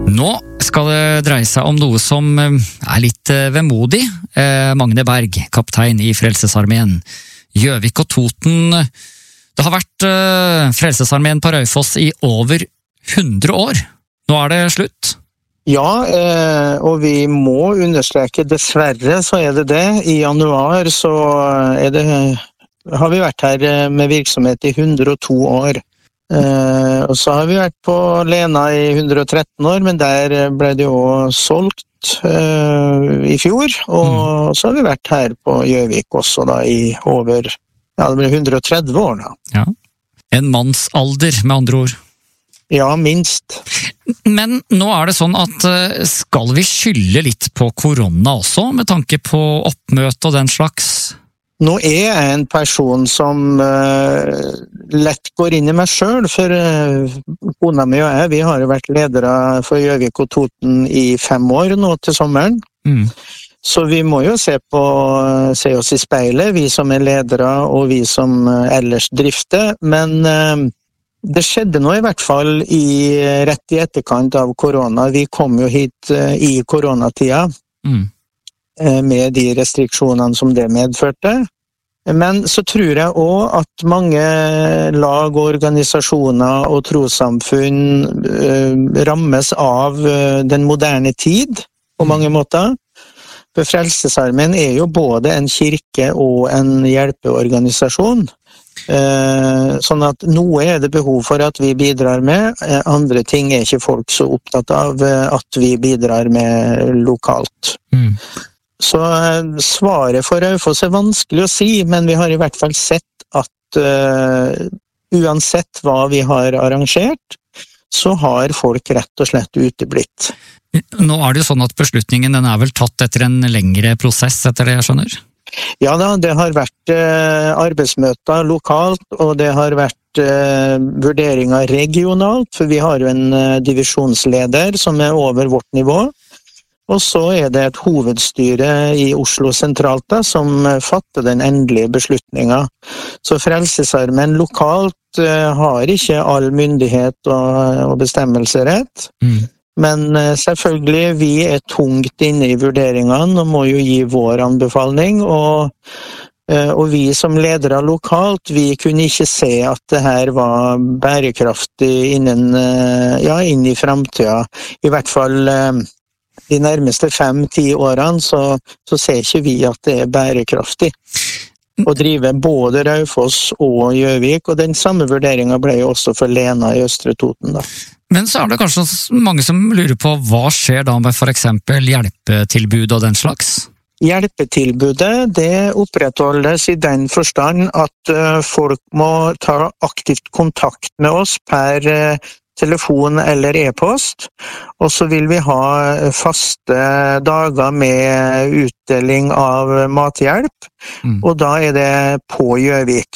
Nå skal det dreie seg om noe som litt vemodig. Magne Berg, kaptein i Frelsesarmeen. Gjøvik og Toten. Det har vært Frelsesarmeen på Raufoss i over 100 år. Nå er det slutt. Ja, og vi må understreke, dessverre så er det det. I januar så har vi vært her med virksomhet i 102 år. Og så har vi vært på Lena i 113 år, men der ble det jo solgt i fjor, og så har vi vært her på Gjøvik også da i over, det ble 130 år da. Ja, en mannsalder med andre ord. Ja, minst. Men nå er det sånn at skal vi skylde litt på korona også, med tanke på oppmøte og den slags? Nå er jeg en person som lett går inn i meg selv, for kona mi og jeg, vi har jo vært ledere for Gjøvik og Toten i 5 år nå til sommeren. Så vi må jo se oss i speilet, vi som er ledere og vi som ellers drifter, men det skjedde nå i hvert fall rett i etterkant av korona. Vi kom jo hit i koronatida. Med de restriksjonene som det medførte. Men så tror jeg også at mange lag, organisasjoner og trossamfunn rammes av den moderne tid på mange måter. For Frelsesarmeen er jo både en kirke og en hjelpeorganisasjon. Sånn at noe er det behov for at vi bidrar med, andre ting er ikke folk så opptatt av at vi bidrar med lokalt. Så svaret for Raufoss er vanskelig å si, men vi har i hvert fall sett at uansett hva vi har arrangert, så har folk rett og slett uteblitt. Nå er det jo sånn at beslutningen den er vel tatt etter en lengre prosess, etter det jeg skjønner? Ja da, det har vært arbeidsmøter lokalt, og det har vært vurderinger regionalt, for vi har jo en divisjonsleder som er over vårt nivå. Og så er det et hovedstyre i Oslo sentralt da, som fatter den endelige beslutningen. Så Frelsesarmeen lokalt har ikke all myndighet og bestemmelserett. Men selvfølgelig, vi er tungt inne i vurderingene og må jo gi vår anbefaling. Og vi som ledere lokalt, vi kunne ikke se at det her var bærekraftig inn i fremtiden. I hvert fall de nærmeste 5-10 årene så ser ikke vi at det er bærekraftig å drive både Raufoss og Gjøvik, og den samme vurderingen ble jo også for Lena i Østre Toten da. Men så er det kanskje mange som lurer på hva skjer da med for eksempel hjelpetilbud og den slags? Hjelpetilbudet, det opprettholdes i den forstand at folk må ta aktivt kontakt med oss per telefon eller e-post, og så vil vi ha faste dager med utdeling av mathjelp, og da er det på Gjøvik.